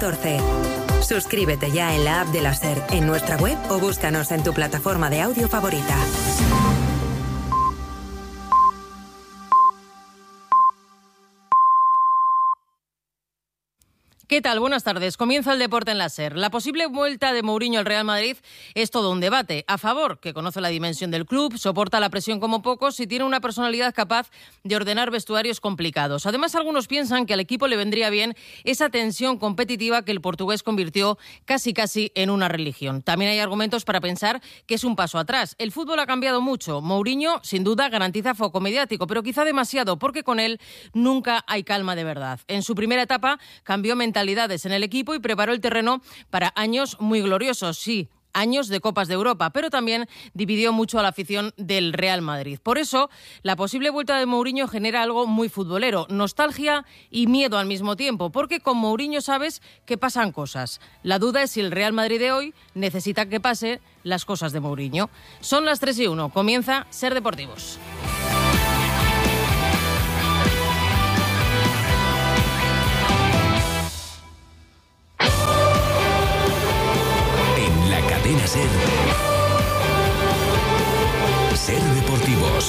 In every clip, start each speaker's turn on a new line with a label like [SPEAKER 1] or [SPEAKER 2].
[SPEAKER 1] 14. Suscríbete ya en la app de la SER, en nuestra web o búscanos en tu plataforma de audio favorita.
[SPEAKER 2] ¿Qué tal? Buenas tardes. Comienza el deporte en la SER. La posible vuelta de Mourinho al Real Madrid es todo un debate. A favor, que conoce la dimensión del club, soporta la presión como pocos y tiene una personalidad capaz de ordenar vestuarios complicados. Además, algunos piensan que al equipo le vendría bien esa tensión competitiva que el portugués convirtió casi en una religión. También hay argumentos para pensar que es un paso atrás. El fútbol ha cambiado mucho. Mourinho, sin duda, garantiza foco mediático, pero quizá demasiado, porque con él nunca hay calma de verdad. En su primera etapa cambió mentalidades en el equipo y preparó el terreno para años muy gloriosos, sí, años de Copas de Europa, pero también dividió mucho a la afición del Real Madrid. Por eso, la posible vuelta de Mourinho genera algo muy futbolero, nostalgia y miedo al mismo tiempo, porque con Mourinho sabes que pasan cosas. La duda es si el Real Madrid de hoy necesita que pase las cosas de Mourinho. Son las 3:01, comienza Ser Deportivos.
[SPEAKER 3] Cadena SER. Ser Deportivos.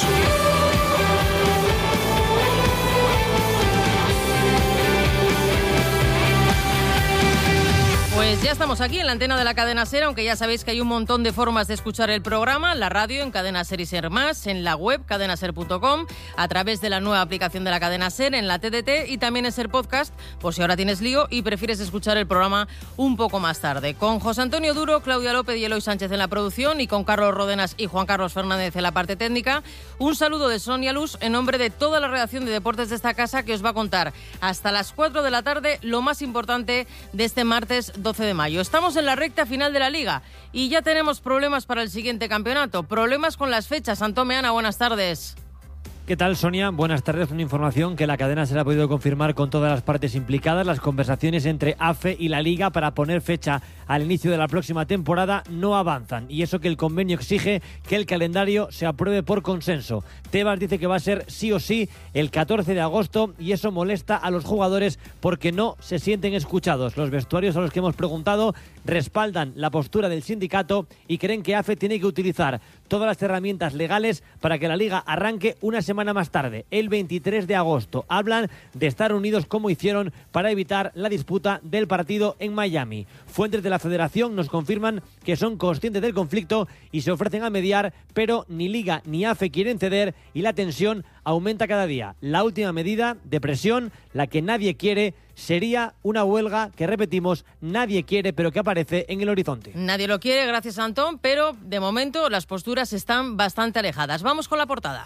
[SPEAKER 2] Pues ya estamos aquí en la antena de la cadena SER, aunque ya sabéis que hay un montón de formas de escuchar el programa, en la radio, en Cadena SER y SER Más, en la web cadenaser.com, a través de la nueva aplicación de la cadena SER, en la TDT y también en SER Podcast, por si ahora tienes lío y prefieres escuchar el programa un poco más tarde. Con José Antonio Duro, Claudia López y Eloy Sánchez en la producción y con Carlos Rodenas y Juan Carlos Fernández en la parte técnica. Un saludo de Sonia Luz en nombre de toda la redacción de deportes de esta casa, que os va a contar hasta las 4 de la tarde lo más importante de este martes 12 de mayo. Estamos en la recta final de la Liga y ya tenemos problemas para el siguiente campeonato. Problemas con las fechas. Antón Meana, buenas tardes.
[SPEAKER 4] ¿Qué tal, Sonia? Buenas tardes. Una información que la cadena se la ha podido confirmar con todas las partes implicadas. Las conversaciones entre AFE y la Liga para poner fecha al inicio de la próxima temporada no avanzan. Y eso que el convenio exige que el calendario se apruebe por consenso. Tebas dice que va a ser sí o sí el 14 de agosto y eso molesta a los jugadores porque no se sienten escuchados. Los vestuarios a los que hemos preguntado respaldan la postura del sindicato y creen que AFE tiene que utilizar todas las herramientas legales para que la Liga arranque una semana más tarde, el 23 de agosto. Hablan de estar unidos como hicieron para evitar la disputa del partido en Miami. Fuentes de la Federación nos confirman que son conscientes del conflicto y se ofrecen a mediar, pero ni Liga ni AFE quieren ceder y la tensión aumenta cada día. La última medida de presión, la que nadie quiere, sería una huelga que, repetimos, nadie quiere, pero que aparece en el horizonte.
[SPEAKER 2] Nadie lo quiere, gracias Antón, pero de momento las posturas están bastante alejadas. Vamos con la portada.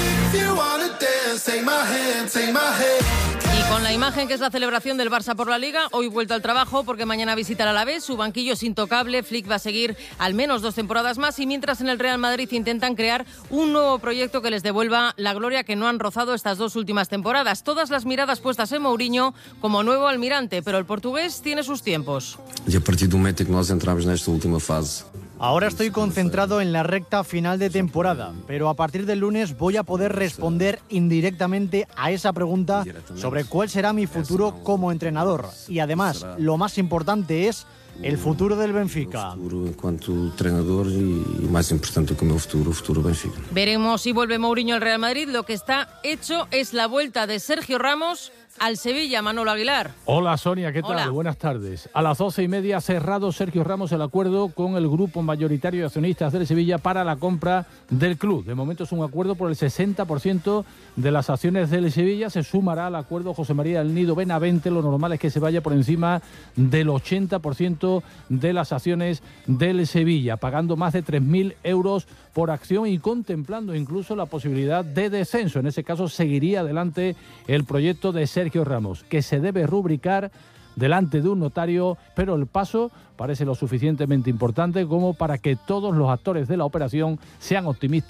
[SPEAKER 2] Y con la imagen que es la celebración del Barça por la Liga, hoy vuelto al trabajo porque mañana visita al Alavés, su banquillo es intocable, Flick va a seguir al menos 2 temporadas más y mientras en el Real Madrid intentan crear un nuevo proyecto que les devuelva la gloria que no han rozado estas 2 últimas temporadas. Todas las miradas puestas en Mourinho como nuevo almirante, pero el portugués tiene sus tiempos.
[SPEAKER 5] Y a partir del momento en que nos entramos en esta última fase,
[SPEAKER 6] ahora estoy concentrado en la recta final de temporada, pero a partir del lunes voy a poder responder indirectamente a esa pregunta sobre cuál será mi futuro como entrenador. Y además, lo más importante es el futuro del Benfica.
[SPEAKER 5] El futuro en cuanto entrenador y más importante que el futuro Benfica.
[SPEAKER 2] Veremos si vuelve Mourinho al Real Madrid. Lo que está hecho es la vuelta de Sergio Ramos al Sevilla. Manolo Aguilar.
[SPEAKER 7] Hola Sonia, ¿qué tal?
[SPEAKER 2] Hola.
[SPEAKER 7] Buenas tardes. A las 12:30 ha cerrado Sergio Ramos el acuerdo con el grupo mayoritario de accionistas del Sevilla para la compra del club. De momento es un acuerdo por el 60% de las acciones del Sevilla. Se sumará al acuerdo José María del Nido Benavente. Lo normal es que se vaya por encima del 80% de las acciones del Sevilla, pagando más de 3.000 euros por acción y contemplando incluso la posibilidad de descenso. En ese caso seguiría adelante el proyecto de Sergio Ramos, que se debe rubricar delante de un notario, pero el paso parece lo suficientemente importante como para que todos los actores de la operación sean optimistas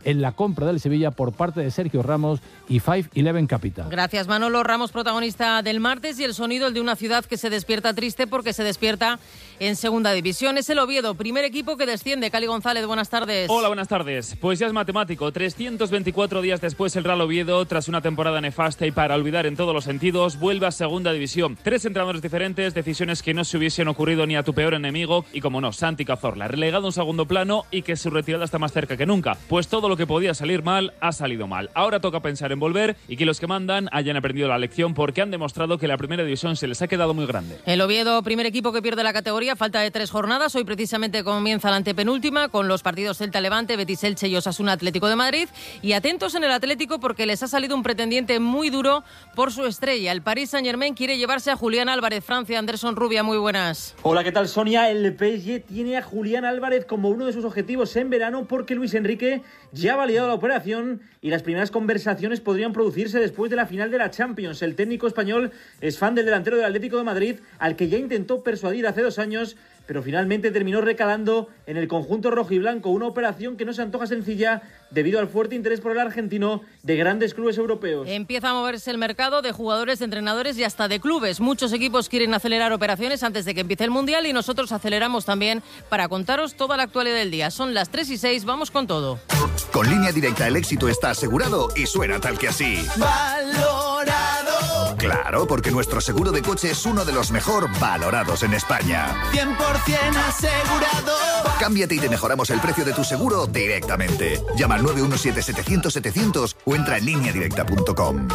[SPEAKER 7] en la compra del Sevilla por parte de Sergio Ramos y 5-11 Capital.
[SPEAKER 2] Gracias, Manolo. Ramos, protagonista del martes, y el sonido, el de una ciudad que se despierta triste porque se despierta en segunda división. Es el Oviedo, primer equipo que desciende. Cali González, buenas tardes.
[SPEAKER 8] Hola, buenas tardes. Pues ya es matemático. 324 días después, el Real Oviedo, tras una temporada nefasta y para olvidar en todos los sentidos, vuelve a segunda división. 3 entrenadores diferentes, decisiones que no se hubiesen ocurrido ni a tu peor enemigo y, como no, Santi Cazorla, relegado a un segundo plano y que su retirada está más cerca que nunca. Pues todo lo que podía salir mal, ha salido mal. Ahora toca pensar en volver y que los que mandan hayan aprendido la lección, porque han demostrado que la primera división se les ha quedado muy grande.
[SPEAKER 2] El Oviedo, primer equipo que pierde la categoría, falta de 3 jornadas. Hoy precisamente comienza la antepenúltima con los partidos Celta-Levante, Betis-Elche y Osasuna Atlético de Madrid. Y atentos en el Atlético porque les ha salido un pretendiente muy duro por su estrella. El Paris Saint-Germain quiere llevarse a Julián Álvarez. Francia, Anderson Rubia, muy buenas.
[SPEAKER 9] Hola, ¿qué tal, Sonia? El PSG tiene a Julián Álvarez como uno de sus objetivos en verano porque Luis Enrique ya ha validado la operación y las primeras conversaciones podrían producirse después de la final de la Champions. El técnico español es fan del delantero del Atlético de Madrid, al que ya intentó persuadir hace 2 años, pero finalmente terminó recalando en el conjunto rojiblanco, una operación que no se antoja sencilla debido al fuerte interés por el argentino de grandes clubes europeos.
[SPEAKER 2] Empieza a moverse el mercado de jugadores, de entrenadores y hasta de clubes. Muchos equipos quieren acelerar operaciones antes de que empiece el Mundial y nosotros aceleramos también para contaros toda la actualidad del día. Son las 3:06, vamos con todo.
[SPEAKER 10] Con Línea Directa el éxito está asegurado y suena tal que así. ¡Valorado! Claro, porque nuestro seguro de coche es uno de los mejor valorados en España.
[SPEAKER 11] 100% asegurado.
[SPEAKER 10] Cámbiate y te mejoramos el precio de tu seguro directamente. Llama al 917-700-700 o entra en lineadirecta.com.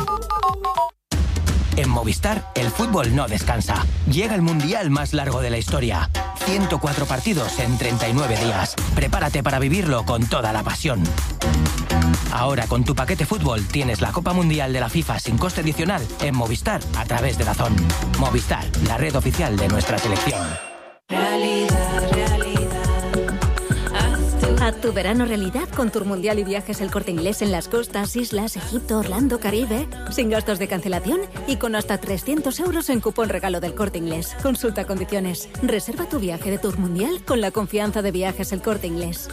[SPEAKER 12] En Movistar, el fútbol no descansa. Llega el mundial más largo de la historia. 104 partidos en 39 días. Prepárate para vivirlo con toda la pasión. Ahora, con tu paquete fútbol, tienes la Copa Mundial de la FIFA sin coste adicional en Movistar a través de DAZN. Movistar, la red oficial de nuestra selección.
[SPEAKER 13] Haz tu verano realidad con Tour Mundial y Viajes El Corte Inglés en las costas, islas, Egipto, Orlando, Caribe. Sin gastos de cancelación y con hasta 300 euros en cupón regalo del Corte Inglés. Consulta condiciones. Reserva tu viaje de Tour Mundial con la confianza de Viajes El Corte Inglés.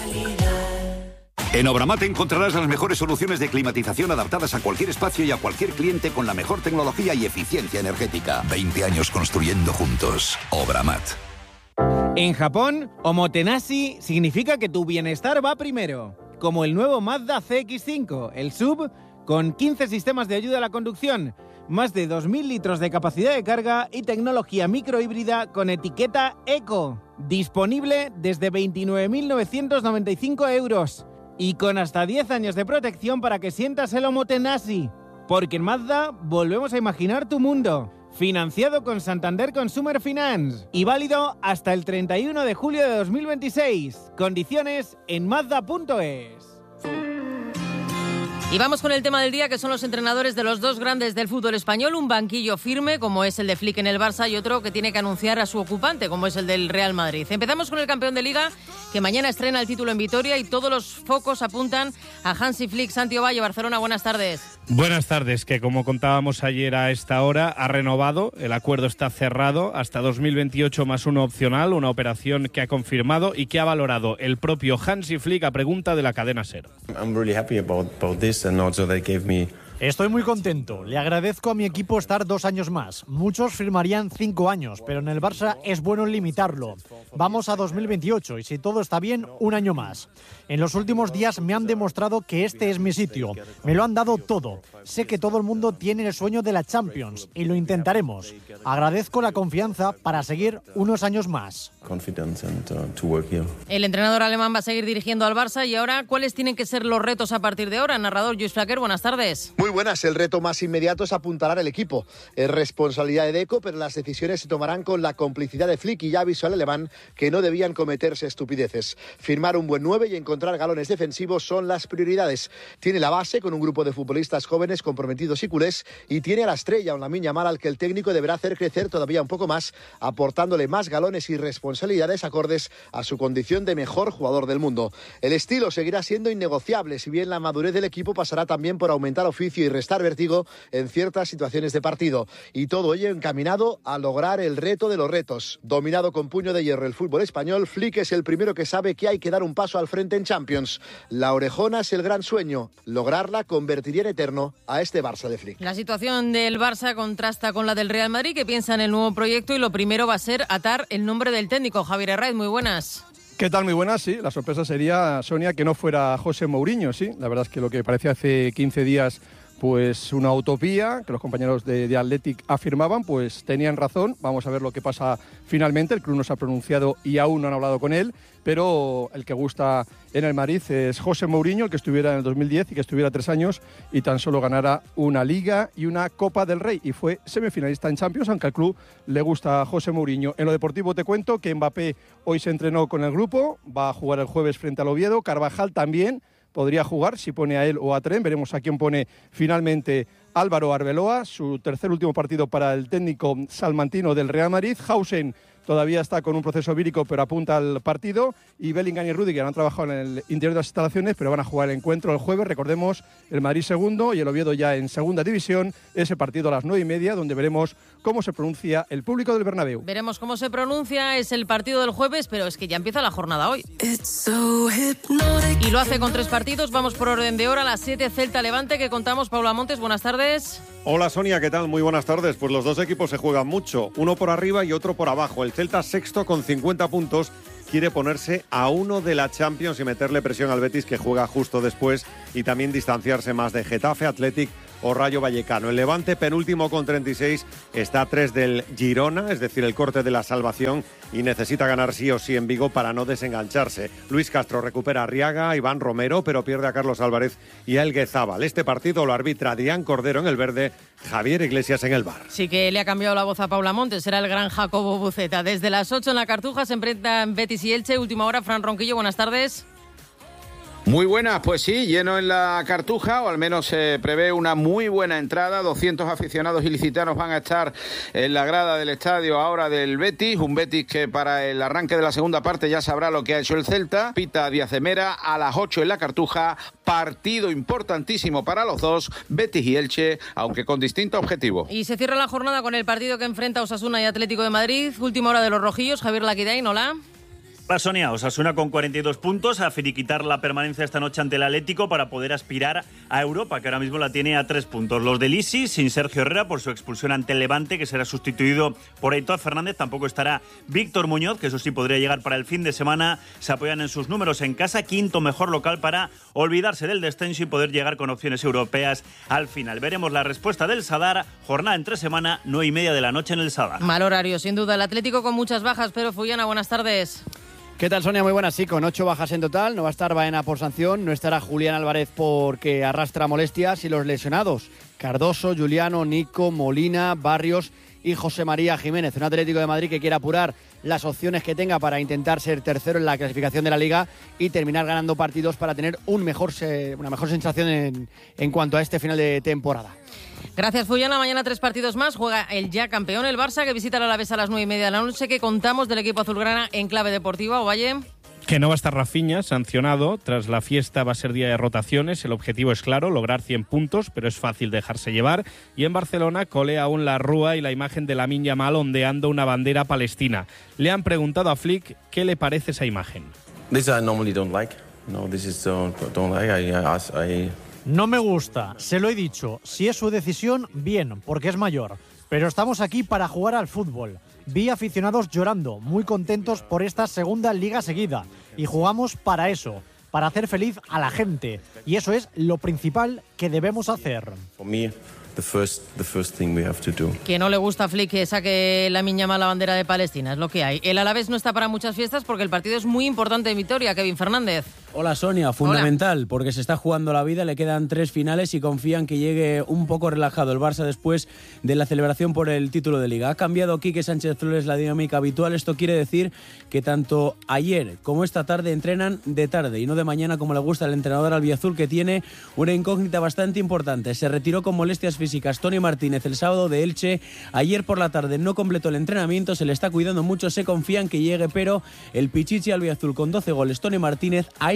[SPEAKER 14] En Obramat encontrarás las mejores soluciones de climatización adaptadas a cualquier espacio y a cualquier cliente con la mejor tecnología y eficiencia energética.
[SPEAKER 10] 20 años construyendo juntos. Obramat.
[SPEAKER 15] En Japón, omotenashi significa que tu bienestar va primero. Como el nuevo Mazda CX-5, el SUV, con 15 sistemas de ayuda a la conducción, más de 2.000 litros de capacidad de carga y tecnología microhíbrida con etiqueta Eco. Disponible desde 29.995 euros. Y con hasta 10 años de protección para que sientas el omotenashi. Porque en Mazda volvemos a imaginar tu mundo. Financiado con Santander Consumer Finance y válido hasta el 31 de julio de 2026. Condiciones en Mazda.es.
[SPEAKER 2] Y vamos con el tema del día, que son los entrenadores de los 2 grandes del fútbol español. Un banquillo firme, como es el de Flick en el Barça, y otro que tiene que anunciar a su ocupante, como es el del Real Madrid. Empezamos con el campeón de Liga, que mañana estrena el título en Vitoria, y todos los focos apuntan a Hansi Flick. Santi Ovalle, Barcelona, buenas tardes.
[SPEAKER 16] Buenas tardes, que como contábamos ayer a esta hora, ha renovado, el acuerdo está cerrado hasta 2028 más uno opcional, una operación que ha confirmado y que ha valorado el propio Hansi Flick a pregunta de la cadena SER.
[SPEAKER 5] I'm really happy about this and also they gave me.
[SPEAKER 6] Estoy muy contento. Le agradezco a mi equipo estar 2 años más. Muchos firmarían 5 años, pero en el Barça es bueno limitarlo. Vamos a 2028 y si todo está bien, 1 año más. En los últimos días me han demostrado que este es mi sitio. Me lo han dado todo. Sé que todo el mundo tiene el sueño de la Champions y lo intentaremos. Agradezco la confianza para seguir unos años más.
[SPEAKER 2] El entrenador alemán va a seguir dirigiendo al Barça y ahora, ¿cuáles tienen que ser los retos a partir de ahora? Narrador Lluís Flaquer, buenas tardes.
[SPEAKER 17] Muy buenas, el reto más inmediato es apuntalar el equipo. Es responsabilidad de Deco, pero las decisiones se tomarán con la complicidad de Flick y ya avisó al alemán que no debían cometerse estupideces. Firmar un buen 9 y encontrar galones defensivos son las prioridades. Tiene la base con un grupo de futbolistas jóvenes comprometidos y culés y tiene a la estrella, un Lamine Yamal, al que el técnico deberá hacer crecer todavía un poco más, aportándole más galones y responsabilidades acordes a su condición de mejor jugador del mundo. El estilo seguirá siendo innegociable, si bien la madurez del equipo pasará también por aumentar oficio inicio y restar vértigo en ciertas situaciones de partido. Y todo ello encaminado a lograr el reto de los retos. Dominado con puño de hierro el fútbol español, Flick es el primero que sabe que hay que dar un paso al frente en Champions. La orejona es el gran sueño. Lograrla convertiría en eterno a este Barça de Flick.
[SPEAKER 2] La situación del Barça contrasta con la del Real Madrid, que piensa en el nuevo proyecto, y lo primero va a ser atar el nombre del técnico. Javier Herraiz, muy buenas.
[SPEAKER 18] ¿Qué tal? Muy buenas, sí. La sorpresa sería, Sonia, que no fuera José Mourinho, sí. La verdad es que lo que parecía hace 15 días, pues una utopía, que los compañeros de Athletic afirmaban, pues tenían razón. Vamos a ver lo que pasa finalmente. El club no se ha pronunciado y aún no han hablado con él, pero el que gusta en el Madrid es José Mourinho, el que estuviera en el 2010 y que estuviera 3 años y tan solo ganara una Liga y una Copa del Rey, y fue semifinalista en Champions, aunque al club le gusta José Mourinho. En lo deportivo te cuento que Mbappé hoy se entrenó con el grupo, va a jugar el jueves frente al Oviedo. Carvajal también podría jugar si pone a él o a Trent. Veremos a quién pone finalmente Álvaro Arbeloa, su tercer último partido para el técnico salmantino del Real Madrid. Hausen todavía está con un proceso vírico, pero apunta al partido. Y Bellingham y Rüdiger han trabajado en el interior de las instalaciones, pero van a jugar el encuentro el jueves. Recordemos, el Madrid segundo y el Oviedo ya en segunda división. Ese partido a las 9:30, donde veremos cómo se pronuncia el público del Bernabéu.
[SPEAKER 2] Veremos cómo se pronuncia. Es el partido del jueves, pero es que ya empieza la jornada hoy. Y lo hace con 3 partidos. Vamos por orden de hora. A las 7, Celta-Levante, que contamos. Paula Montes, buenas tardes.
[SPEAKER 19] Hola Sonia, ¿qué tal? Muy buenas tardes. Pues los dos equipos se juegan mucho, uno por arriba y otro por abajo. El Celta, sexto con 50 puntos, quiere ponerse a 1 de la Champions y meterle presión al Betis, que juega justo después, y también distanciarse más de Getafe, Athletic o Rayo Vallecano. El Levante, penúltimo con 36, está a 3 del Girona, es decir, el corte de la salvación, y necesita ganar sí o sí en Vigo para no desengancharse. Luis Castro recupera a Arriaga, a Iván Romero, pero pierde a Carlos Álvarez y a Elguezábal. Este partido lo arbitra Adrián Cordero en el verde, Javier Iglesias en el VAR.
[SPEAKER 2] Sí que le ha cambiado la voz a Paula Montes, será el gran Jacobo Buceta. Desde las 8 en la Cartuja se enfrentan Betis y Elche. Última hora, Fran Ronquillo, buenas tardes.
[SPEAKER 20] Muy buenas, pues sí, lleno en la Cartuja, o al menos se prevé una muy buena entrada. 200 aficionados ilicitanos van a estar en la grada del estadio ahora del Betis, un Betis que para el arranque de la segunda parte ya sabrá lo que ha hecho el Celta. Pita Díaz de Mera a las 8 en la Cartuja, partido importantísimo para los dos, Betis y Elche, aunque con distinto objetivo.
[SPEAKER 2] Y se cierra la jornada con el partido que enfrenta Osasuna y Atlético de Madrid. Última hora de los rojillos, Javier Laquidain, hola.
[SPEAKER 21] Hola Sonia, Osasuna con 42 puntos a finiquitar la permanencia esta noche ante el Atlético para poder aspirar a Europa, que ahora mismo la tiene a 3 puntos. Los del Isi, sin Sergio Herrera por su expulsión ante el Levante, que será sustituido por Aitor Fernández. Tampoco estará Víctor Muñoz, que eso sí podría llegar para el fin de semana. Se apoyan en sus números en casa, quinto mejor local para olvidarse del descenso y poder llegar con opciones europeas al final. Veremos la respuesta del Sadar, jornada entre semana, 9:30 de la noche en el Sadar.
[SPEAKER 2] Mal horario, sin duda. El Atlético con muchas bajas, pero Fullana, buenas tardes.
[SPEAKER 22] ¿Qué tal, Sonia? Muy buenas, sí, con 8 bajas en total. No va a estar Baena por sanción, no estará Julián Álvarez porque arrastra molestias, y los lesionados: Cardoso, Juliano, Nico, Molina, Barrios y José María Jiménez. Un Atlético de Madrid que quiere apurar las opciones que tenga para intentar ser tercero en la clasificación de la Liga y terminar ganando partidos para tener una mejor sensación en cuanto a este final de temporada.
[SPEAKER 2] Gracias, Fullana. Mañana 3 partidos más. Juega el ya campeón, el Barça, que visita el Alavés a las 9:30 de la noche. ¿Qué contamos del equipo azulgrana en clave deportiva, Ovalle?
[SPEAKER 16] Que no va a estar Rafinha, sancionado. Tras la fiesta va a ser día de rotaciones. El objetivo es claro, lograr 100 puntos, pero es fácil dejarse llevar. Y en Barcelona colea aún la rúa y la imagen de Lamine Yamal ondeando una bandera palestina. Le han preguntado a Flick qué le parece esa imagen.
[SPEAKER 5] This I normally don't like. No, this is don't like.
[SPEAKER 6] No me gusta, se lo he dicho. Si es su decisión, bien, porque es mayor. Pero estamos aquí para jugar al fútbol. Vi aficionados llorando, muy contentos por esta segunda liga seguida. Y jugamos para eso, para hacer feliz a la gente. Y eso es lo principal que debemos hacer.
[SPEAKER 5] For me, the first thing we have to do.
[SPEAKER 2] Que no le gusta a Flick que saque Lamine Yamal la bandera de Palestina, es lo que hay. El Alavés no está para muchas fiestas porque el partido es muy importante en Vitoria. Kevin Fernández.
[SPEAKER 23] Hola Sonia, fundamental, porque se está jugando la vida, le quedan 3 finales y confían que llegue un poco relajado el Barça después de la celebración por el título de Liga. Ha cambiado Quique Sánchez Flores la dinámica habitual, esto quiere decir que tanto ayer como esta tarde entrenan de tarde y no de mañana como le gusta al entrenador albiazul, que tiene una incógnita bastante importante. Se retiró con molestias físicas Tony Martínez el sábado de Elche, ayer por la tarde no completó el entrenamiento, se le está cuidando mucho, se confía en que llegue, pero el pichichi albiazul con 12 goles, Tony Martínez, a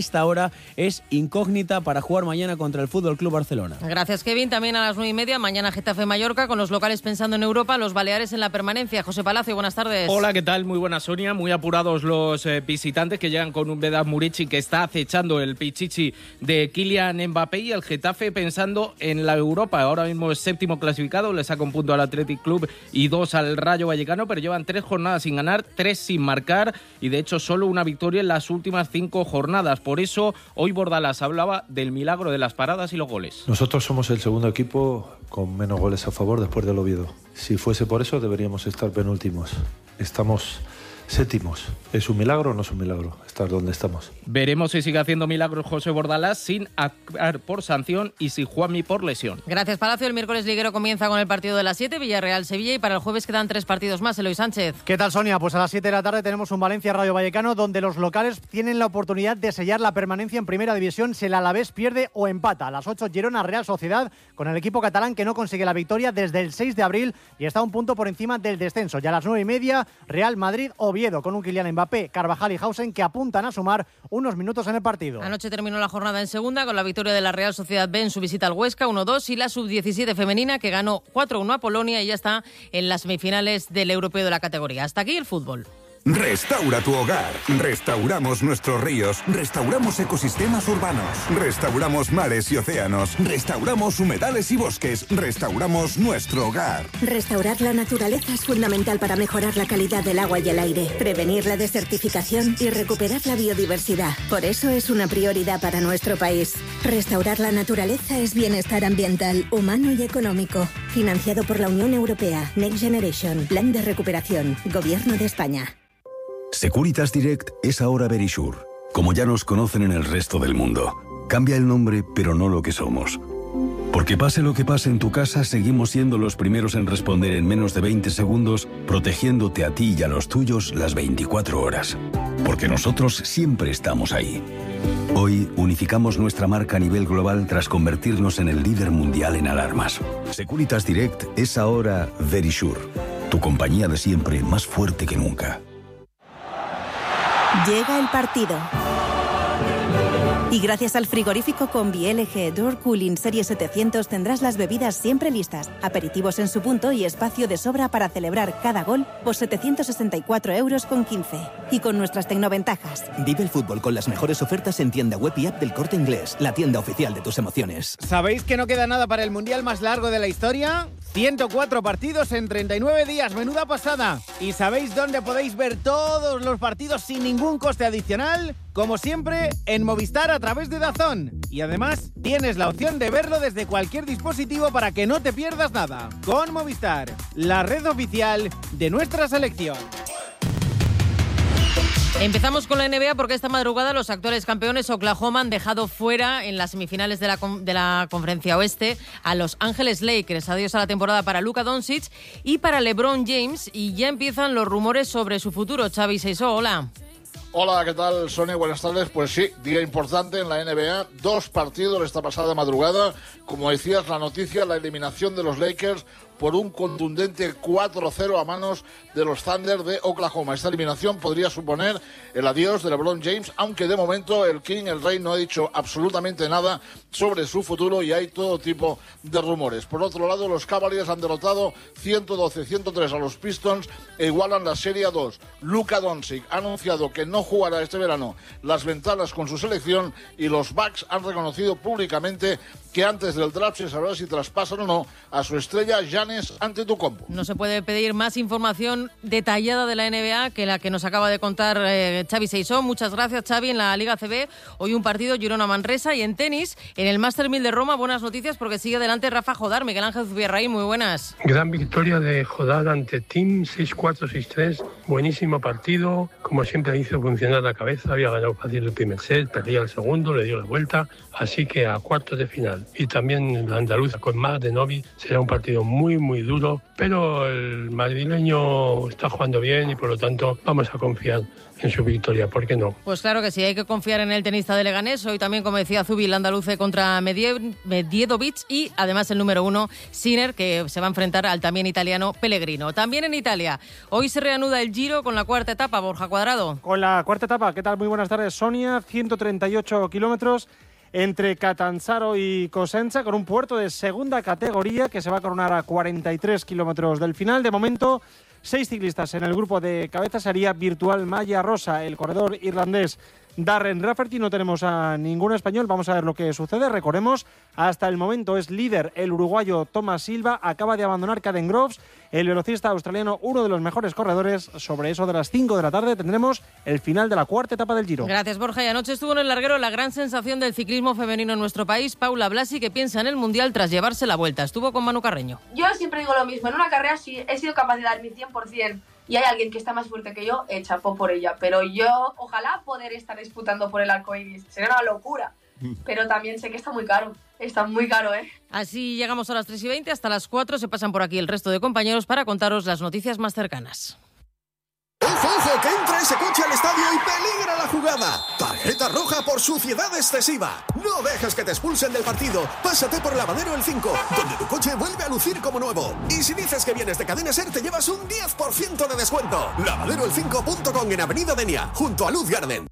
[SPEAKER 23] esta hora es incógnita para jugar mañana contra el Fútbol Club Barcelona.
[SPEAKER 2] Gracias, Kevin. También a las 9:30, mañana Getafe-Mallorca, con los locales pensando en Europa, los Baleares en la permanencia. José Palacio, buenas tardes.
[SPEAKER 1] Hola, ¿qué tal? Muy buena, Sonia. Muy apurados los visitantes que llegan con un Vedat Murici que está acechando el pichichi de Kylian Mbappé, y el Getafe pensando en la Europa. Ahora mismo es séptimo clasificado, le saca un punto al Athletic Club y 2 al Rayo Vallecano, pero llevan 3 jornadas sin ganar, 3 sin marcar, y de hecho solo una victoria en las últimas 5 jornadas. Por eso hoy Bordalás hablaba del milagro de las paradas y los goles.
[SPEAKER 3] Nosotros somos el segundo equipo con menos goles a favor después del Oviedo. Si fuese por eso deberíamos estar penúltimos. Estamos séptimos. ¿Es un milagro o no es un milagro estar donde estamos?
[SPEAKER 1] Veremos si sigue haciendo milagros José Bordalás sin actuar por sanción y si Juanmi por lesión.
[SPEAKER 2] Gracias, Palacio. El miércoles liguero comienza con el partido de las 7, Villarreal-Sevilla, y para el jueves quedan 3 partidos más. Eloy Sánchez.
[SPEAKER 6] ¿Qué tal, Sonia? Pues a las 7 de la tarde tenemos un Valencia-Rayo Vallecano, donde los locales tienen la oportunidad de sellar la permanencia en Primera División si el Alavés pierde o empata. A las 8, Girona-Real Sociedad, con el equipo catalán que no consigue la victoria desde el 6 de abril y está un punto por encima del descenso. Y a las 9:30, Real Madrid-Oviedo, con un Kylian Mbappé, Carvajal y Hausen que apuntan a sumar unos minutos en el partido.
[SPEAKER 2] Anoche terminó la jornada en segunda con la victoria de la Real Sociedad B en su visita al Huesca 1-2, y la sub-17 femenina que ganó 4-1 a Polonia y ya está en las semifinales del europeo de la categoría. Hasta aquí el fútbol.
[SPEAKER 4] Restaura tu hogar. Restauramos nuestros ríos. Restauramos ecosistemas urbanos. Restauramos mares y océanos. Restauramos humedales y bosques. Restauramos nuestro hogar.
[SPEAKER 24] Restaurar la naturaleza es fundamental para mejorar la calidad del agua y el aire, prevenir la desertificación y recuperar la biodiversidad. Por eso es una prioridad para nuestro país. Restaurar la naturaleza es bienestar ambiental, humano y económico. Financiado por la Unión Europea. Next Generation. Plan de recuperación. Gobierno de España.
[SPEAKER 25] Securitas Direct es ahora Verisure, como ya nos conocen en el resto del mundo. Cambia el nombre, pero no lo que somos. Porque pase lo que pase en tu casa, seguimos siendo los primeros en responder en menos de 20 segundos, protegiéndote a ti y a los tuyos las 24 horas. Porque nosotros siempre estamos ahí. Hoy unificamos nuestra marca a nivel global tras convertirnos en el líder mundial en alarmas. Securitas Direct es ahora Verisure, tu compañía de siempre más fuerte que nunca.
[SPEAKER 24] Llega el partido. Y gracias al frigorífico Combi LG Door Cooling Serie 700 tendrás las bebidas siempre listas, aperitivos en su punto y espacio de sobra para celebrar cada gol por 764,15 €. Y con nuestras tecnoventajas.
[SPEAKER 26] Vive el fútbol con las mejores ofertas en tienda web y app del Corte Inglés, la tienda oficial de tus emociones.
[SPEAKER 15] ¿Sabéis que no queda nada para el mundial más largo de la historia? 104 partidos en 39 días, menuda pasada. ¿Y sabéis dónde podéis ver todos los partidos sin ningún coste adicional? Como siempre, en Movistar a través de DAZN. Y además, tienes la opción de verlo desde cualquier dispositivo para que no te pierdas nada. Con Movistar, la red oficial de nuestra selección.
[SPEAKER 2] Empezamos con la NBA porque esta madrugada los actuales campeones Oklahoma han dejado fuera en las semifinales de la Conferencia Oeste a Los Ángeles Lakers. Adiós a la temporada para Luka Doncic y para LeBron James, y ya empiezan los rumores sobre su futuro. Xavi Seisó, hola.
[SPEAKER 27] Hola, ¿qué tal, Sonia? Buenas tardes. Pues sí, día importante en la NBA. 2 partidos esta pasada madrugada. Como decías, la noticia, la eliminación de los Lakers por un contundente 4-0 a manos de los Thunder de Oklahoma. Esta eliminación podría suponer el adiós de LeBron James, aunque de momento el King, el Rey, no ha dicho absolutamente nada sobre su futuro y hay todo tipo de rumores. Por otro lado, los Cavaliers han derrotado 112-103 a los Pistons e igualan la Serie 2. Luka Doncic ha anunciado que no jugará este verano las ventanas con su selección y los Bucks han reconocido públicamente que antes del draft se sabrá si traspasan o no a su estrella Giannis Antetokounmpo.
[SPEAKER 2] No se puede pedir más información detallada de la NBA que la que nos acaba de contar Xavi Seisó. Muchas gracias, Xavi. En la Liga ACB hoy un partido Girona-Manresa, y en tenis, en el Master 1000 de Roma, buenas noticias porque sigue adelante Rafa Jodar. Miguel Ángel Zubierraín, muy buenas.
[SPEAKER 28] Gran victoria de Jodar ante Team, 6-4, 6-3. Buenísimo partido. Como siempre hizo funcionar la cabeza. Había ganado fácil el primer set, perdía el segundo, le dio la vuelta. Así que a cuartos de final. Y también la andaluza con Mar de Novi será un partido muy, muy duro. Pero el madrileño está jugando bien y por lo tanto vamos a confiar en su victoria, ¿por qué no?
[SPEAKER 2] Pues claro que sí, hay que confiar en el tenista de Leganés. Hoy también, como decía Zubi, el andaluce contra Medjedovic y además el número 1, Sinner, que se va a enfrentar al también italiano Pellegrino. También en Italia, hoy se reanuda el Giro con la cuarta etapa, Borja Cuadrado.
[SPEAKER 7] Con la cuarta etapa, ¿qué tal? Muy buenas tardes, Sonia. 138 kilómetros entre Catanzaro y Cosenza, con un puerto de segunda categoría que se va a coronar a 43 kilómetros del final. De momento, 6 ciclistas en el grupo de cabeza. Sería Virtual Maya Rosa, el corredor irlandés Darren Rafferty. No tenemos a ningún español. Vamos a ver lo que sucede. Recordemos, hasta el momento es líder el uruguayo Thomas Silva. Acaba de abandonar Caden Groves, el velocista australiano, uno de los mejores corredores. Sobre eso de las 5 de la tarde tendremos el final de la cuarta etapa del Giro.
[SPEAKER 2] Gracias, Borja. Y anoche estuvo en el larguero la gran sensación del ciclismo femenino en nuestro país, Paula Blasi, que piensa en el Mundial tras llevarse la vuelta. Estuvo con Manu Carreño.
[SPEAKER 8] Yo siempre digo lo mismo. En una carrera sí he sido capaz de dar mi 100%. Y hay alguien que está más fuerte que yo, chapó por ella. Pero yo, ojalá poder estar disputando por el arcoiris. Sería una locura. Pero también sé que está muy caro. Está muy caro, ¿eh?
[SPEAKER 2] Así llegamos a las 3:20. Hasta las 4 se pasan por aquí el resto de compañeros para contaros las noticias más cercanas.
[SPEAKER 9] ¡Ojo, que entra ese coche al estadio y peligra la jugada! Tarjeta roja por suciedad excesiva. No dejes que te expulsen del partido. Pásate por Lavadero El 5, donde tu coche vuelve a lucir como nuevo. Y si dices que vienes de Cadena Ser, te llevas un 10% de descuento. Lavaderoel5.com en Avenida Denia, junto a Luz Garden.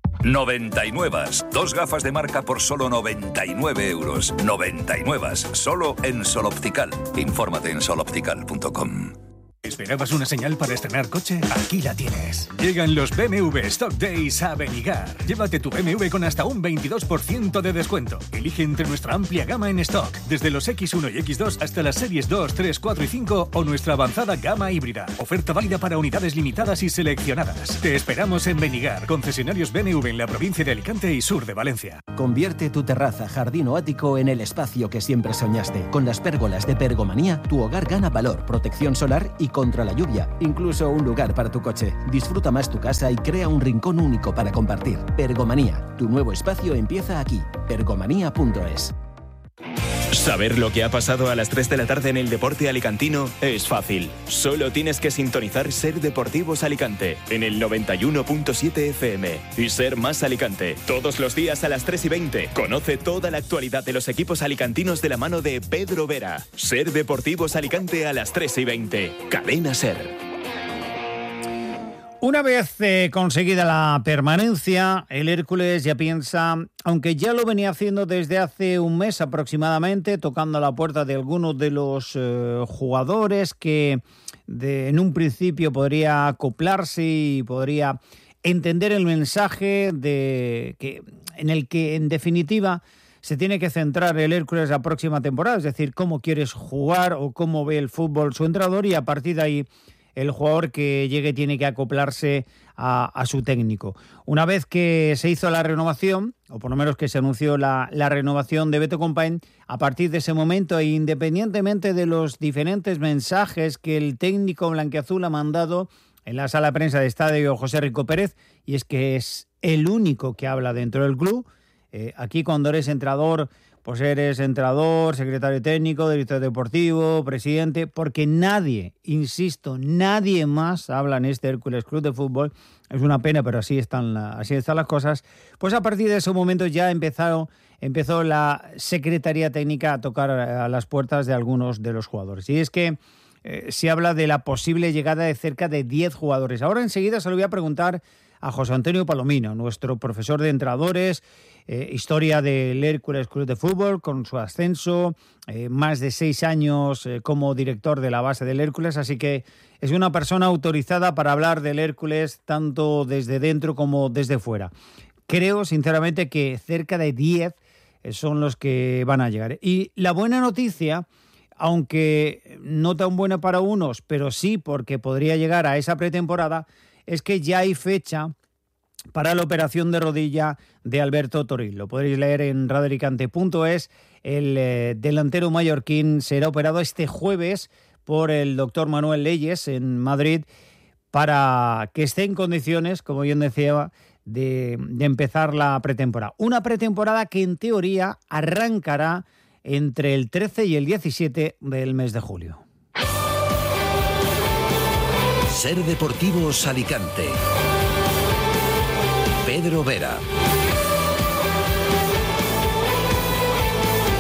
[SPEAKER 10] 99. 2 gafas de marca por solo 99 euros. 99. Solo en Sol Optical. Infórmate en soloptical.com.
[SPEAKER 11] ¿Esperabas una señal para estrenar coche? Aquí la tienes. Llegan los BMW Stock Days a Benigar. Llévate tu BMW con hasta un 22% de descuento. Elige entre nuestra amplia gama en stock, desde los X1 y X2 hasta las series 2, 3, 4 y 5 o nuestra avanzada gama híbrida. Oferta válida para unidades limitadas y seleccionadas. Te esperamos en Benigar, concesionarios BMW en la provincia de Alicante y sur de Valencia.
[SPEAKER 12] Convierte tu terraza, jardín o ático en el espacio que siempre soñaste. Con las pérgolas de Pergomanía, tu hogar gana valor, protección solar y contra la lluvia, incluso un lugar para tu coche. Disfruta más tu casa y crea un rincón único para compartir. Pergomanía, tu nuevo espacio empieza aquí. Pergomanía.es.
[SPEAKER 13] Saber lo que ha pasado a las 3 de la tarde en el deporte alicantino es fácil. Solo tienes que sintonizar Ser Deportivos Alicante en el 91.7 FM y Ser Más Alicante. Todos los días a las 3:20. Conoce toda la actualidad de los equipos alicantinos de la mano de Pedro Vera. Ser Deportivos Alicante a las 3:20. Cadena Ser.
[SPEAKER 14] Una vez conseguida la permanencia, el Hércules ya piensa, aunque ya lo venía haciendo desde hace un mes aproximadamente, tocando la puerta de algunos de los jugadores que en un principio podría acoplarse y podría entender el mensaje en el que, en definitiva, se tiene que centrar el Hércules la próxima temporada, es decir, cómo quieres jugar o cómo ve el fútbol su entrenador, y a partir de ahí el jugador que llegue tiene que acoplarse a su técnico. Una vez que se hizo la renovación, o por lo menos que se anunció la renovación de Beto Compañ, a partir de ese momento, e independientemente de los diferentes mensajes que el técnico blanquiazul ha mandado en la sala de prensa de estadio José Rico Pérez, y es que es el único que habla dentro del club. Aquí cuando eres entrenador, pues eres entrenador, secretario técnico, director deportivo, presidente, porque nadie, insisto, nadie más habla en este Hércules Club de Fútbol. Es una pena, pero así están las cosas. Pues a partir de ese momento ya empezó la Secretaría Técnica a tocar a las puertas de algunos de los jugadores. Y es que se habla de la posible llegada de cerca de 10 jugadores. Ahora enseguida se lo voy a preguntar a José Antonio Palomino, nuestro profesor de entrenadores, historia del Hércules Club de Fútbol con su ascenso, más de 6 años como director de la base del Hércules, así que es una persona autorizada para hablar del Hércules tanto desde dentro como desde fuera. Creo sinceramente que cerca de 10 son los que van a llegar. Y la buena noticia, aunque no tan buena para unos, pero sí porque podría llegar a esa pretemporada, es que ya hay fecha para la operación de rodilla de Alberto Toril. Lo podréis leer en radioalicante.es. El delantero mallorquín será operado este jueves por el doctor Manuel Leyes en Madrid para que esté en condiciones, como bien decía, de empezar la pretemporada. Una pretemporada que en teoría arrancará entre el 13 y el 17 del mes de julio.
[SPEAKER 26] Ser Deportivos Alicante. Pedro Vera.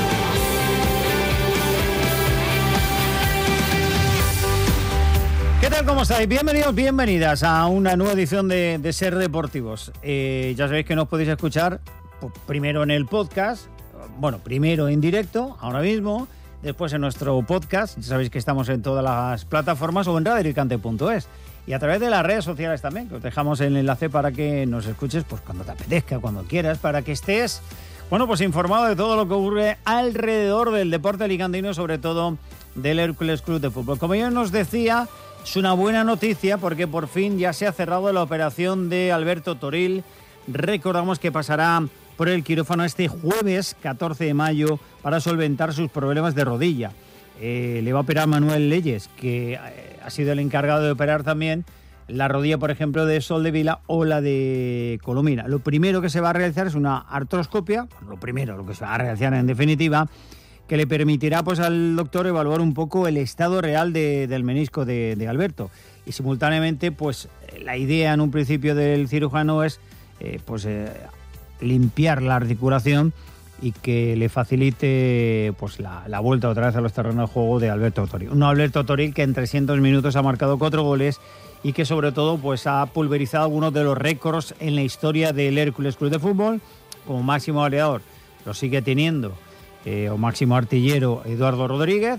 [SPEAKER 15] ¿Qué
[SPEAKER 14] tal? ¿Cómo estáis? Bienvenidos, bienvenidas a una nueva edición de Ser Deportivos. Ya sabéis que nos podéis escuchar primero en el podcast, bueno, primero en directo, ahora mismo, después en nuestro podcast. Ya sabéis que estamos en todas las plataformas o en radioalicante.es. Y a través de las redes sociales también, que os dejamos el enlace para que nos escuches pues cuando te apetezca, cuando quieras, para que estés, bueno, pues informado de todo lo que ocurre alrededor del deporte alicantino, sobre todo del Hércules Club de Fútbol. Como yo nos decía, es una buena noticia porque por fin ya se ha cerrado la operación de Alberto Toril. Recordamos que pasará por el quirófano este jueves 14 de mayo para solventar sus problemas de rodilla. Le va a operar Manuel Leyes, que ha sido el encargado de operar también la rodilla, por ejemplo, de Soldevila o la de Colomina. Lo primero que se va a realizar es una artroscopia, lo que se va a realizar en definitiva, que le permitirá pues al doctor evaluar un poco el estado real del menisco de Alberto. Y simultáneamente, pues la idea en un principio del cirujano es limpiar la articulación y que le facilite pues la vuelta otra vez a los terrenos de juego de Alberto Toril. Un Alberto Toril que en 300 minutos ha marcado 4 goles y que sobre todo pues ha pulverizado algunos de los récords en la historia del Hércules Club de Fútbol. Como máximo goleador lo sigue teniendo o máximo artillero Eduardo Rodríguez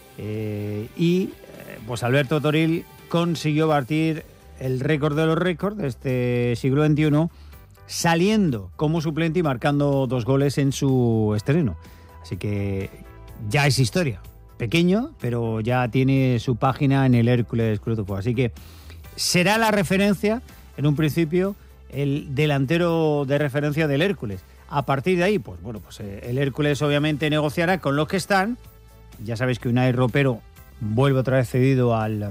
[SPEAKER 14] pues Alberto Toril consiguió batir el récord de los récords de este siglo XXI, saliendo como suplente y marcando 2 goles en su estreno. Así que ya es historia. Pequeño, pero ya tiene su página en el Hércules Club de Fútbol. Así que será la referencia, en un principio, el delantero de referencia del Hércules. A partir de ahí, pues el Hércules obviamente negociará con los que están. Ya sabéis que Unai Ropero vuelve otra vez cedido al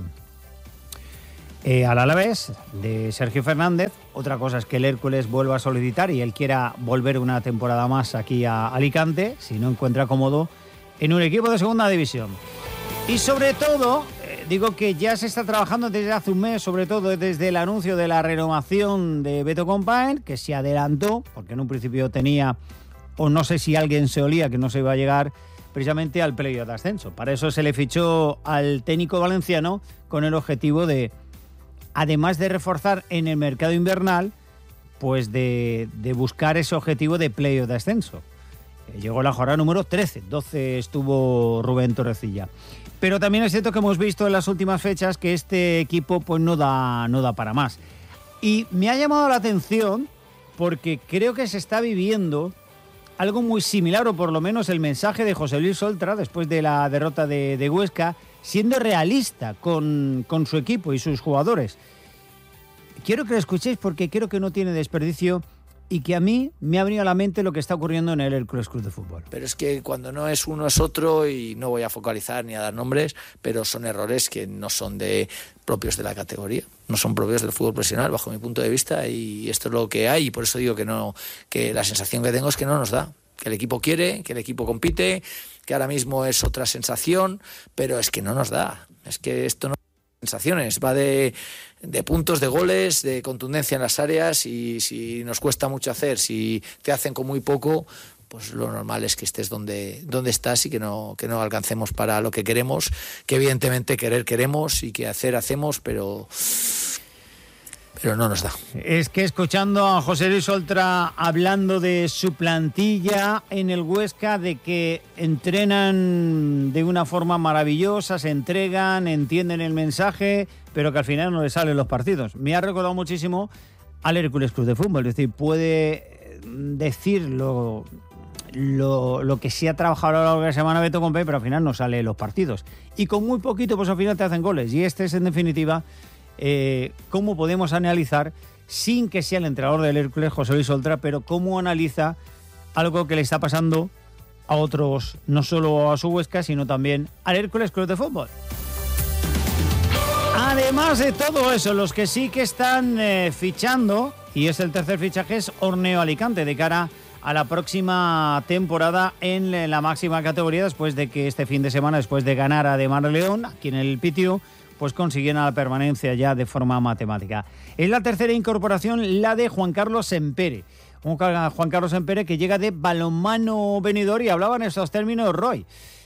[SPEAKER 14] Alavés de Sergio Fernández. Otra cosa es que el Hércules vuelva a solicitar y él quiera volver una temporada más aquí a Alicante, si no encuentra cómodo en un equipo de segunda división. Y sobre todo, digo que ya se está trabajando desde hace un mes, sobre todo desde el anuncio de la renovación de Beto Compain, que se adelantó, porque en un principio tenía, o no sé si alguien se olía que no se iba a llegar precisamente al playoff de ascenso. Para eso se le fichó al técnico valenciano con el objetivo de, además de reforzar en el mercado invernal, pues de buscar ese objetivo de playoff de ascenso. Llegó la jornada número 13, 12 estuvo Rubén Torrecilla. Pero también es cierto que hemos visto en las últimas fechas que este equipo pues no da para más. Y me ha llamado la atención porque creo que se está viviendo algo muy similar, o por lo menos el mensaje de José Luis Oltra después de la derrota de Huesca, siendo realista con su equipo y sus jugadores. Quiero que lo escuchéis porque creo que no tiene desperdicio y que a mí me ha venido a la mente lo que está ocurriendo en el Hércules Club de Fútbol.
[SPEAKER 5] Pero es que cuando no es uno es otro, y no voy a focalizar ni a dar nombres, pero son errores que no son propios de la categoría, no son propios del fútbol profesional bajo mi punto de vista, y esto es lo que hay, y por eso digo que la sensación que tengo es que no nos da, que el equipo quiere, que el equipo compite, que ahora mismo es otra sensación, pero es que no nos da, es que esto no sensaciones, va de puntos, de goles, de contundencia en las áreas, y si nos cuesta mucho hacer, si te hacen con muy poco, pues lo normal es que estés donde estás y que no alcancemos para lo que queremos, que evidentemente queremos y que hacemos, pero no nos da.
[SPEAKER 14] Es que escuchando a José Luis Oltra hablando de su plantilla en el Huesca, de que entrenan de una forma maravillosa, se entregan, entienden el mensaje, pero que al final no les salen los partidos. Me ha recordado muchísimo al Hércules Club de Fútbol, es decir, puede decir lo que se ha trabajado a lo largo de la semana Beto Compain, pero al final no salen los partidos. Y con muy poquito, pues al final te hacen goles. Y este es, en definitiva, cómo podemos analizar, sin que sea el entrenador del Hércules, José Luis Oltra, pero cómo analiza algo que le está pasando a otros, no solo a su Huesca, sino también al Hércules Club de Fútbol. Además de todo eso, los que sí que están fichando, y es el tercer fichaje, es Orneo Alicante, de cara a la próxima temporada en la máxima categoría, después de que este fin de semana, después de ganar a De Mar León, aquí en el Pitiu, pues consiguieron la permanencia ya de forma matemática. Es la tercera incorporación, la de Juan Carlos Sempere. Juan Carlos Sempere, que llega de Balonmano Benidorm, y hablaba en estos términos Roy.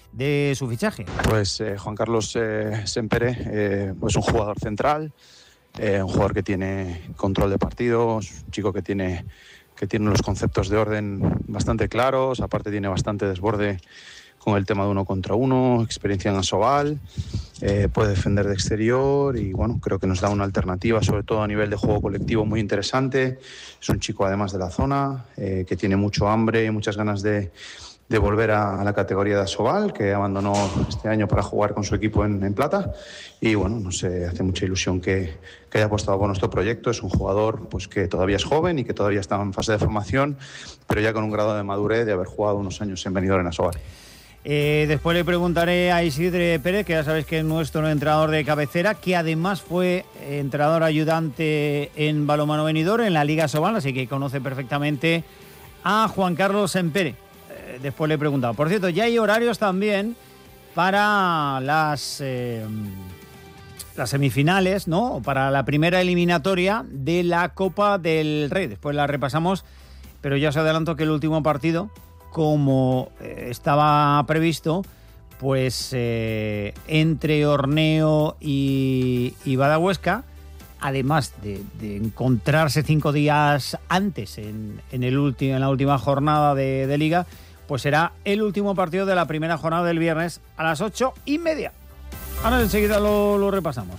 [SPEAKER 14] de su fichaje.
[SPEAKER 16] Pues Juan Carlos Sempere, pues un jugador central, un jugador que tiene control de partido, es un chico que tiene los conceptos de orden bastante claros, aparte tiene bastante desborde con el tema de 1 contra 1, experiencia en Asobal, puede defender de exterior y bueno, creo que nos da una alternativa, sobre todo a nivel de juego colectivo, muy interesante. Es un chico además de la zona, que tiene mucho hambre y muchas ganas de volver a la categoría de Asobal, que abandonó este año para jugar con su equipo en Plata. Y bueno, nos hace mucha ilusión que haya apostado por nuestro proyecto. Es un jugador pues, que todavía es joven y que todavía está en fase de formación, pero ya con un grado de madurez de haber jugado unos años en Benidorm en Asobal.
[SPEAKER 14] Después le preguntaré a Isidre Pérez, que ya sabéis que es nuestro entrenador de cabecera, que además fue entrenador ayudante en balonmano Benidorm, en la Liga Asobal, así que conoce perfectamente a Juan Carlos Sempere. Después le he preguntado. Por cierto, ya hay horarios también para las semifinales, ¿no? Para la primera eliminatoria de la Copa del Rey. Después la repasamos, pero ya os adelanto que el último partido, como estaba previsto, pues entre Orneo y Badahuesca, además de encontrarse 5 días antes en la última jornada de Liga, pues será el último partido de la primera jornada del viernes a las 8:30. Ahora enseguida lo repasamos.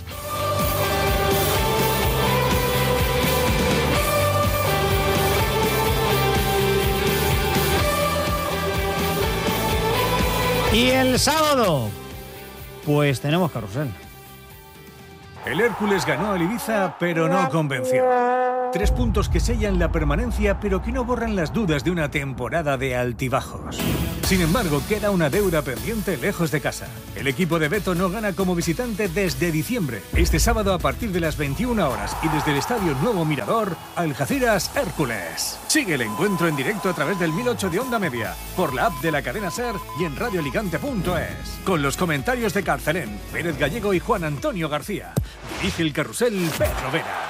[SPEAKER 14] Y el sábado, pues tenemos carrusel.
[SPEAKER 11] El Hércules ganó al Ibiza, pero no convenció. 3 puntos que sellan la permanencia, pero que no borran las dudas de una temporada de altibajos. Sin embargo, queda una deuda pendiente lejos de casa. El equipo de Beto no gana como visitante desde diciembre. Este sábado a partir de las 21 horas y desde el Estadio Nuevo Mirador, Algeciras Hércules. Sigue el encuentro en directo a través del 1008 de Onda Media, por la app de la cadena SER y en radioalicante.es. Con los comentarios de Carcelén, Pérez Gallego y Juan Antonio García. Dirige el carrusel Pedro Vera.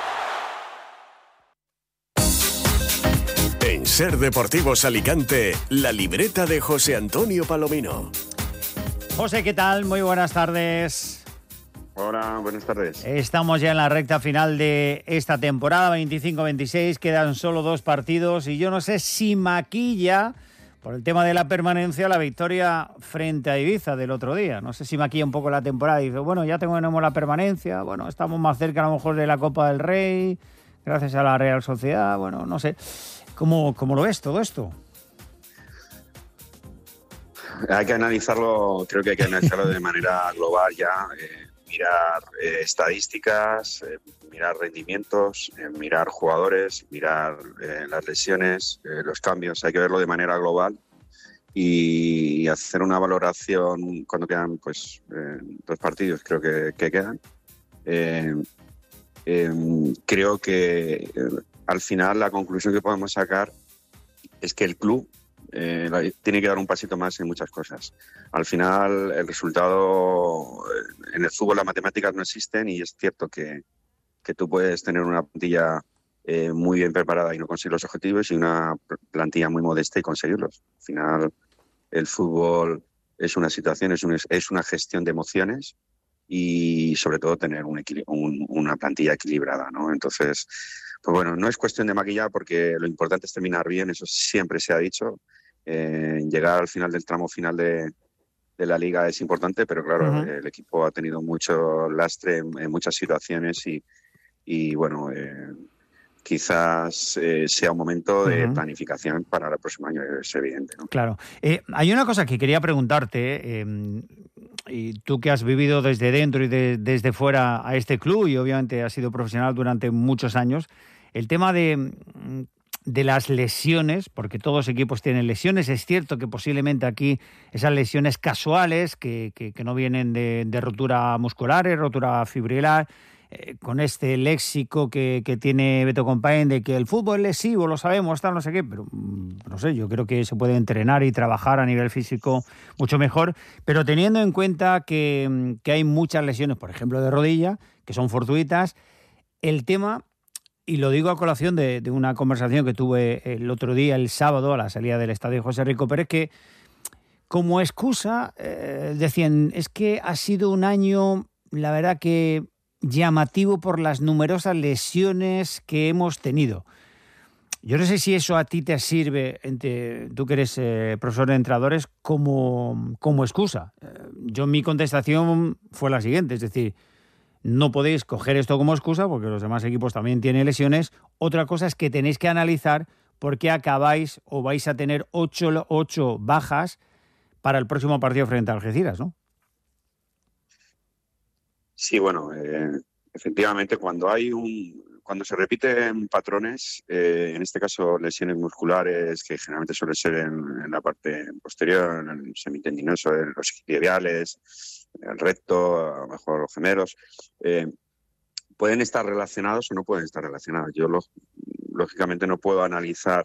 [SPEAKER 17] En SER Deportivos Alicante, la libreta de José Antonio Palomino.
[SPEAKER 14] José, ¿qué tal? Muy buenas tardes.
[SPEAKER 18] Hola, buenas tardes.
[SPEAKER 14] Estamos ya en la recta final de esta temporada, 25-26, quedan solo 2 partidos y yo no sé si maquilla, por el tema de la permanencia, la victoria frente a Ibiza del otro día. No sé si maquilla un poco la temporada y dice, bueno, ya tenemos la permanencia, bueno, estamos más cerca a lo mejor de la Copa del Rey, gracias a la Real Sociedad, bueno, no sé. ¿Cómo lo ves todo esto?
[SPEAKER 18] Hay que analizarlo, creo que hay que analizarlo de manera global ya, mirar estadísticas, mirar rendimientos, mirar jugadores, mirar las lesiones, los cambios, hay que verlo de manera global y hacer una valoración cuando quedan pues 2 partidos, creo que quedan. Creo que al final la conclusión que podemos sacar es que el club tiene que dar un pasito más en muchas cosas. Al final el resultado en el fútbol, las matemáticas no existen y es cierto que tú puedes tener una plantilla muy bien preparada y no conseguir los objetivos y una plantilla muy modesta y conseguirlos. Al final el fútbol es una situación, es una gestión de emociones y sobre todo tener una plantilla equilibrada, ¿no? Entonces, pues bueno, no es cuestión de maquillar porque lo importante es terminar bien, eso siempre se ha dicho. Llegar al final del tramo final de la liga es importante, pero claro, el equipo ha tenido mucho lastre en muchas situaciones y bueno, quizás sea un momento de planificación para el próximo año, es evidente, ¿no?
[SPEAKER 14] Claro. Hay una cosa que quería preguntarte, y tú que has vivido desde dentro y desde fuera a este club y obviamente has sido profesional durante muchos años, el tema de las lesiones, porque todos los equipos tienen lesiones, es cierto que posiblemente aquí esas lesiones casuales que no vienen de rotura muscular, rotura fibrilar, con este léxico que tiene Beto Compaén de que el fútbol es lesivo, lo sabemos, tal, no sé qué, pero no sé, yo creo que se puede entrenar y trabajar a nivel físico mucho mejor, pero teniendo en cuenta que hay muchas lesiones, por ejemplo de rodilla, que son fortuitas, el tema, y lo digo a colación de una conversación que tuve el otro día, el sábado, a la salida del estadio José Rico Pérez, que como excusa, decían, es que ha sido un año, la verdad que llamativo por las numerosas lesiones que hemos tenido. Yo no sé si eso a ti te sirve, tú que eres profesor de entrenadores, como excusa. Mi contestación fue la siguiente, es decir, no podéis coger esto como excusa porque los demás equipos también tienen lesiones. Otra cosa es que tenéis que analizar por qué acabáis o vais a tener 8 bajas para el próximo partido frente a Algeciras, ¿no?
[SPEAKER 18] Sí, bueno, efectivamente cuando se repiten patrones, en este caso lesiones musculares, que generalmente suele ser en la parte posterior, en el semitendinoso, en los isquiotibiales, el recto, a lo mejor los gemelos, pueden estar relacionados o no pueden estar relacionados. Yo lógicamente no puedo analizar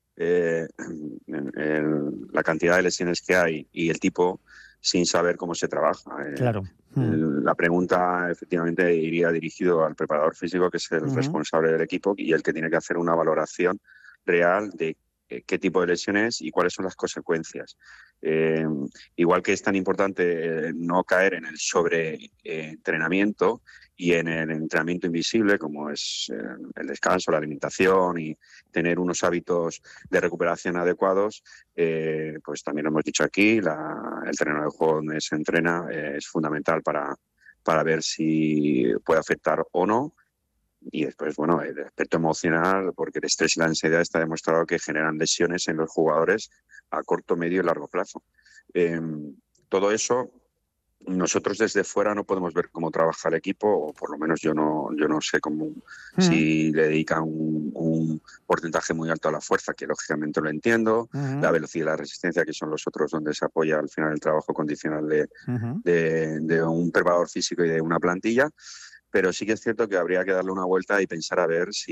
[SPEAKER 18] la cantidad de lesiones que hay y el tipo sin saber cómo se trabaja.
[SPEAKER 14] Claro.
[SPEAKER 18] La pregunta efectivamente iría dirigido al preparador físico, que es el responsable del equipo y el que tiene que hacer una valoración real de qué tipo de lesiones y cuáles son las consecuencias. Igual que es tan importante no caer en el sobreentrenamiento y en el entrenamiento invisible, como es el descanso, la alimentación y tener unos hábitos de recuperación adecuados, pues también lo hemos dicho aquí, el terreno de juego donde se entrena es fundamental para ver si puede afectar o no. Y después, bueno, el aspecto emocional, porque el estrés y la ansiedad está demostrado que generan lesiones en los jugadores a corto, medio y largo plazo. Todo eso, nosotros desde fuera no podemos ver cómo trabaja el equipo, o por lo menos yo no sé cómo, si le dedican un porcentaje muy alto a la fuerza, que lógicamente lo entiendo, la velocidad y la resistencia, que son los otros donde se apoya al final el trabajo condicional de un preparador físico y de una plantilla. Pero sí que es cierto que habría que darle una vuelta y pensar a ver si